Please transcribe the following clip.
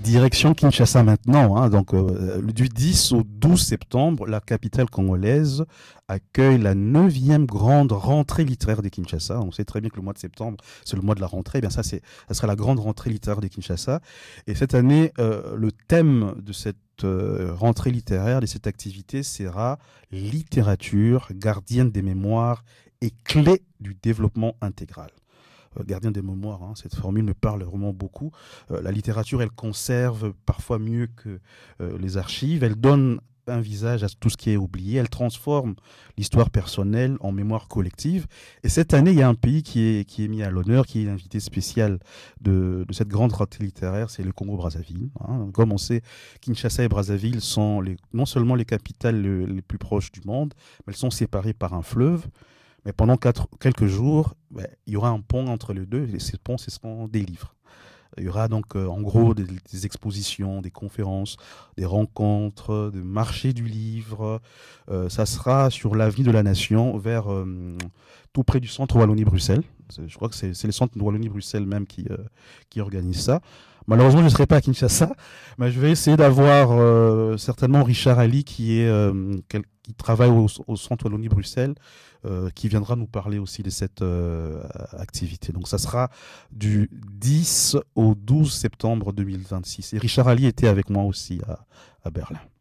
Direction Kinshasa maintenant, hein. Donc, du 10 au 12 septembre, la capitale congolaise accueille la 9e grande rentrée littéraire des Kinshasa. On sait très bien que le mois de septembre, c'est le mois de la rentrée. Eh bien, ça sera la grande rentrée littéraire des Kinshasa. Et cette année, le thème de cette rentrée littéraire, de cette activité, sera littérature, gardienne des mémoires et clé du développement intégral. Gardien des mémoires, hein, cette formule me parle vraiment beaucoup. La littérature, elle conserve parfois mieux que les archives. Elle donne un visage à tout ce qui est oublié. Elle transforme l'histoire personnelle en mémoire collective. Et cette année, il y a un pays qui est mis à l'honneur, qui est invité spécial de cette grande rentrée littéraire, c'est le Congo-Brazzaville. Hein. Comme on sait, Kinshasa et Brazzaville sont non seulement les capitales les plus proches du monde, mais elles sont séparées par un fleuve. Mais pendant quelques jours, il y aura un pont entre les deux, et ces ponts, ce seront des livres. Il y aura donc en gros des expositions, des conférences, des rencontres, des marchés du livre. Ça sera sur l'avenue de la Nation, tout près du centre Wallonie-Bruxelles. Je crois que c'est le centre Wallonie-Bruxelles même qui organise ça. Malheureusement, je ne serai pas à Kinshasa, mais je vais essayer d'avoir certainement Richard Ali qui travaille au centre Wallonie-Bruxelles, qui viendra nous parler aussi de cette activité. Donc ça sera du 10 au 12 septembre 2026. Et Richard Ali était avec moi aussi à Berlin.